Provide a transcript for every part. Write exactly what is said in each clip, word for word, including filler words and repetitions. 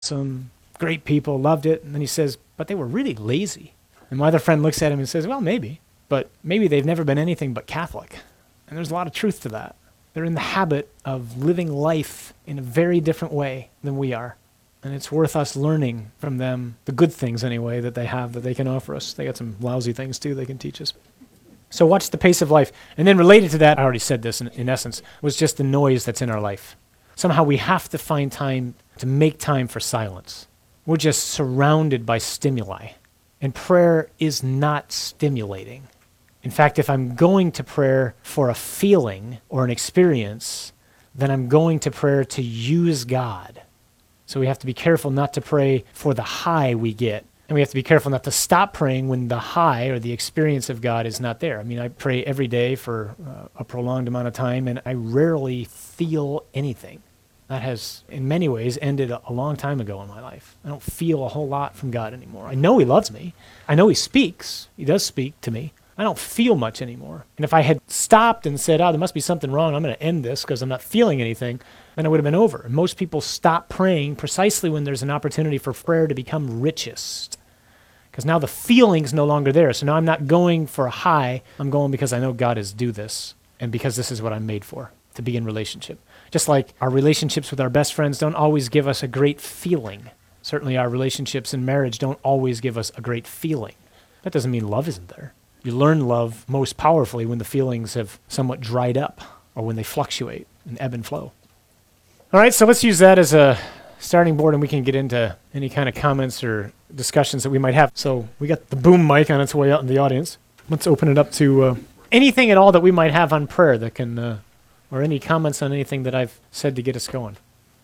some great people, loved it. And then he says, but they were really lazy. And my other friend looks at him and says, well, maybe, but maybe they've never been anything but Catholic. And there's a lot of truth to that. They're in the habit of living life in a very different way than we are. And it's worth us learning from them, the good things anyway, that they have, that they can offer us. They got some lousy things too they can teach us. So watch the pace of life. And then related to that, I already said this in, in essence, was just the noise that's in our life. Somehow we have to find time to make time for silence. We're just surrounded by stimuli. And prayer is not stimulating. In fact, if I'm going to prayer for a feeling or an experience, then I'm going to prayer to use God. So we have to be careful not to pray for the high we get. And we have to be careful not to stop praying when the high or the experience of God is not there. I mean, I pray every day for uh, a prolonged amount of time, and I rarely feel anything. That has, in many ways, ended a, a long time ago in my life. I don't feel a whole lot from God anymore. I know he loves me. I know he speaks. He does speak to me. I don't feel much anymore. And if I had stopped and said, oh, there must be something wrong, I'm going to end this because I'm not feeling anything, then it would have been over. And most people stop praying precisely when there's an opportunity for prayer to become richest. Because now the feeling's no longer there. So now I'm not going for a high. I'm going because I know God is due this and because this is what I'm made for, to be in relationship. Just like our relationships with our best friends don't always give us a great feeling. Certainly our relationships in marriage don't always give us a great feeling. That doesn't mean love isn't there. You learn love most powerfully when the feelings have somewhat dried up or when they fluctuate and ebb and flow. All right, so let's use that as a starting board and we can get into any kind of comments or discussions that we might have. So we got the boom mic on its way out in the audience. Let's open it up to uh, anything at all that we might have on prayer that can, uh, or any comments on anything that I've said to get us going.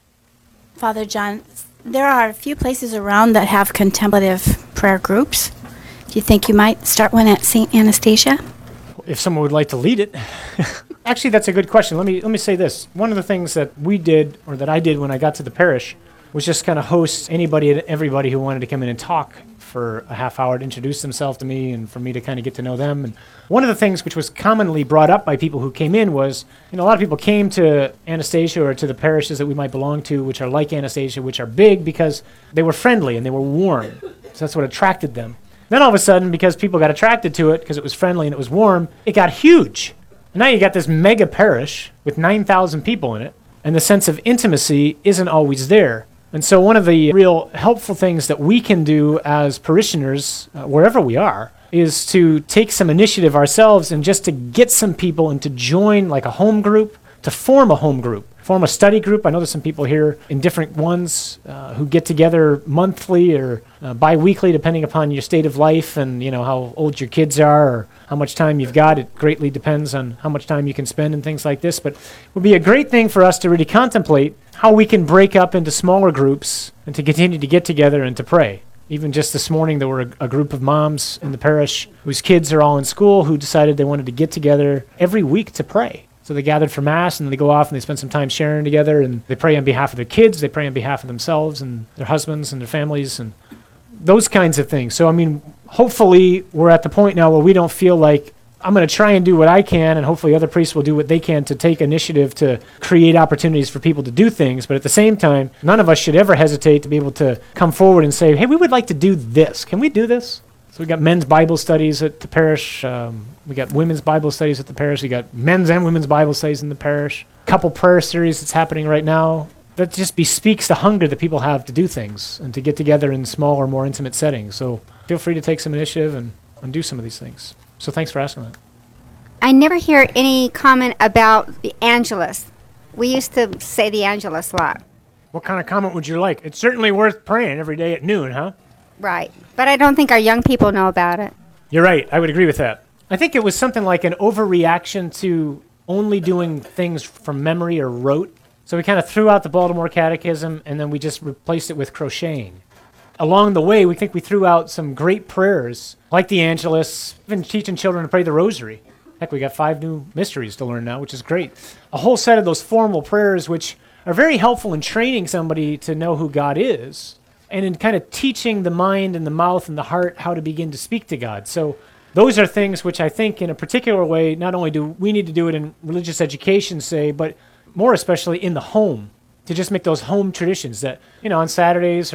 Father John, there are a few places around that have contemplative prayer groups. Do you think you might start one at Saint Anastasia? If someone would like to lead it. Actually, that's a good question. Let me let me say this. One of the things that we did, or that I did when I got to the parish, was just kind of host anybody and everybody who wanted to come in and talk for a half hour to introduce themselves to me and for me to kind of get to know them. And one of the things which was commonly brought up by people who came in was, you know, a lot of people came to Anastasia or to the parishes that we might belong to, which are like Anastasia, which are big because they were friendly and they were warm. So that's what attracted them. Then all of a sudden, because people got attracted to it, because it was friendly and it was warm, it got huge. And now you got this mega parish with nine thousand people in it, and the sense of intimacy isn't always there. And so one of the real helpful things that we can do as parishioners, uh, wherever we are, is to take some initiative ourselves and just to get some people and to join like a home group, to form a home group. Form a study group. I know there's some people here in different ones uh, who get together monthly or uh, bi-weekly, depending upon your state of life and you know how old your kids are or how much time you've got. It greatly depends on how much time you can spend and things like this. But it would be a great thing for us to really contemplate how we can break up into smaller groups and to continue to get together and to pray. Even just this morning, there were a, a group of moms in the parish whose kids are all in school who decided they wanted to get together every week to pray. So they gathered for Mass, and then they go off and they spend some time sharing together, and they pray on behalf of their kids, they pray on behalf of themselves and their husbands and their families, and those kinds of things. So, I mean, hopefully we're at the point now where we don't feel like, I'm going to try and do what I can, and hopefully other priests will do what they can to take initiative to create opportunities for people to do things. But at the same time, none of us should ever hesitate to be able to come forward and say, hey, we would like to do this. Can we do this? So we got men's Bible studies at the parish. Um, we got women's Bible studies at the parish. We got men's and women's Bible studies in the parish. A couple prayer series that's happening right now. That just bespeaks the hunger that people have to do things and to get together in smaller, more intimate settings. So feel free to take some initiative and, and do some of these things. So thanks for asking that. I never hear any comment about the Angelus. We used to say the Angelus a lot. What kind of comment would you like? It's certainly worth praying every day at noon, huh? Right. But I don't think our young people know about it. You're right. I would agree with that. I think it was something like an overreaction to only doing things from memory or rote. So we kind of threw out the Baltimore Catechism, and then we just replaced it with crocheting. Along the way, we think we threw out some great prayers, like the Angelus, even teaching children to pray the Rosary. Heck, we got five new mysteries to learn now, which is great. A whole set of those formal prayers, which are very helpful in training somebody to know who God is, and in kind of teaching the mind and the mouth and the heart how to begin to speak to God. So those are things which I think in a particular way, not only do we need to do it in religious education, say, but more especially in the home. to just make those home traditions that, you know, on Saturdays